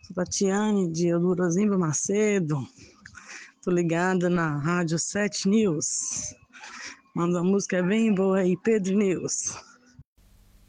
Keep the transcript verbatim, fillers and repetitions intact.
Sou Tatiane de Eudorozimba Macedo. Tô ligada na Rádio Sete News. Manda uma música bem boa aí, Pedro News.